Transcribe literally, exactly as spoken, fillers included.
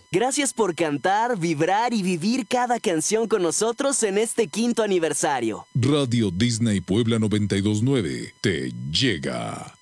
Gracias por cantar, vibrar y vivir cada canción con nosotros en este quinto aniversario. Radio Disney Puebla noventa y dos punto nueve te llega.